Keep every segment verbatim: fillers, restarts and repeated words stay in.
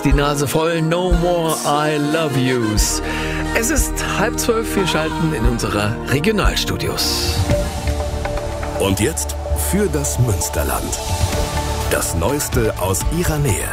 die Nase voll. No more I love yous. Es ist halb zwölf, wir schalten in unsere Regionalstudios. Und jetzt für das Münsterland. Das Neueste aus ihrer Nähe.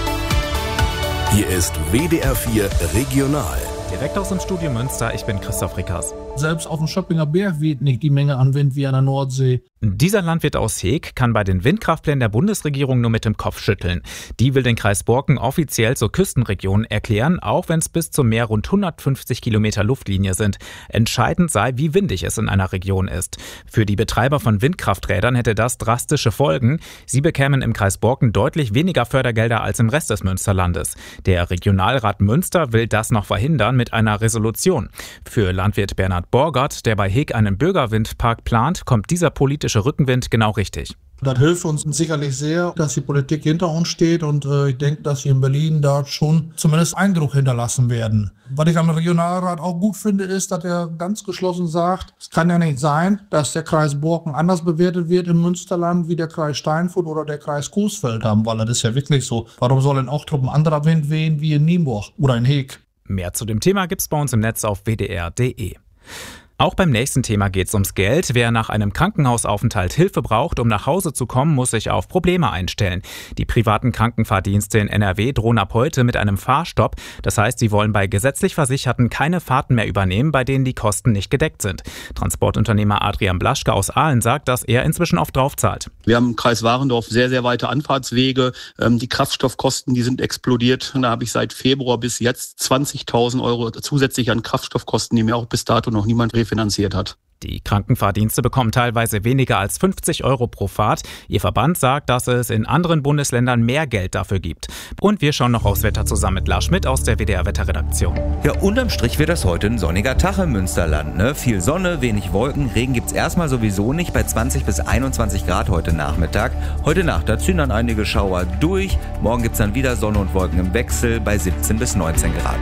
Hier ist W D R vier Regional. Direkt aus dem Studio Münster, ich bin Christoph Rickers. Selbst auf dem Schöppinger Berg weht nicht die Menge an Wind wie an der Nordsee. Dieser Landwirt aus Heeg kann bei den Windkraftplänen der Bundesregierung nur mit dem Kopf schütteln. Die will den Kreis Borken offiziell zur Küstenregion erklären, auch wenn es bis zum Meer rund hundertfünfzig Kilometer Luftlinie sind. Entscheidend sei, wie windig es in einer Region ist. Für die Betreiber von Windkrafträdern hätte das drastische Folgen. Sie bekämen im Kreis Borken deutlich weniger Fördergelder als im Rest des Münsterlandes. Der Regionalrat Münster will das noch verhindern mit einer Resolution. Für Landwirt Bernhard Borgert, der bei Heeg einen Bürgerwindpark plant, kommt dieser politische Rückenwind genau richtig. Das hilft uns sicherlich sehr, dass die Politik hinter uns steht und äh, ich denke, dass wir in Berlin da schon zumindest Eindruck hinterlassen werden. Was ich am Regionalrat auch gut finde, ist, dass er ganz geschlossen sagt, es kann ja nicht sein, dass der Kreis Borken anders bewertet wird im Münsterland wie der Kreis Steinfurt oder der Kreis Coesfeld haben, weil das ist ja wirklich so. Warum soll denn auch drüben anderer Wind wehen wie in Nienburg oder in Heeg? Mehr zu dem Thema gibt's bei uns im Netz auf w d r punkt d e. Auch beim nächsten Thema geht es ums Geld. Wer nach einem Krankenhausaufenthalt Hilfe braucht, um nach Hause zu kommen, muss sich auf Probleme einstellen. Die privaten Krankenfahrdienste in N R W drohen ab heute mit einem Fahrstopp. Das heißt, sie wollen bei gesetzlich Versicherten keine Fahrten mehr übernehmen, bei denen die Kosten nicht gedeckt sind. Transportunternehmer Adrian Blaschke aus Aalen sagt, dass er inzwischen oft draufzahlt. Wir haben im Kreis Warendorf sehr, sehr weite Anfahrtswege. Die Kraftstoffkosten, die sind explodiert. Da habe ich seit Februar bis jetzt zwanzigtausend Euro zusätzlich an Kraftstoffkosten, die mir auch bis dato noch niemand finanziert hat. Die Krankenfahrdienste bekommen teilweise weniger als fünfzig Euro pro Fahrt. Ihr Verband sagt, dass es in anderen Bundesländern mehr Geld dafür gibt. Und wir schauen noch aufs Wetter zusammen mit Lars Schmidt aus der W D R-Wetterredaktion. Ja, unterm Strich wird das heute ein sonniger Tag im Münsterland. Ne? Viel Sonne, wenig Wolken, Regen gibt's erstmal sowieso nicht bei zwanzig bis einundzwanzig Grad heute Nachmittag. Heute Nacht, da ziehen dann einige Schauer durch. Morgen gibt's dann wieder Sonne und Wolken im Wechsel bei siebzehn bis neunzehn Grad.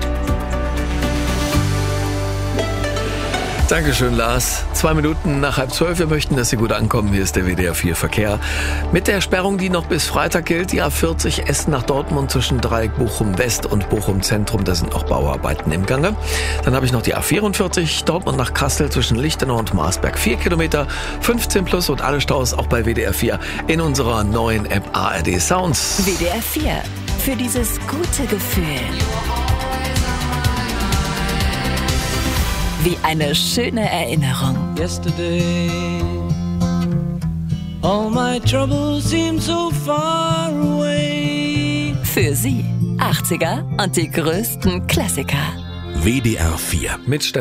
Dankeschön, Lars. Zwei Minuten nach halb zwölf. Wir möchten, dass Sie gut ankommen. Hier ist der W D R vier Verkehr. Mit der Sperrung, die noch bis Freitag gilt, die A vierzig Essen nach Dortmund zwischen Dreieck Bochum West und Bochum Zentrum. Da sind noch Bauarbeiten im Gange. Dann habe ich noch die A vierundvierzig Dortmund nach Kassel zwischen Lichtenau und Marsberg. Vier Kilometer, fünfzehn plus und alle Staus auch bei W D R vier in unserer neuen App A R D Sounds. W D R vier. Für dieses gute Gefühl. Wie eine schöne Erinnerung. Yesterday, all my troubles seem so far away. Für Sie achtziger und die größten Klassiker. W D R vier Mit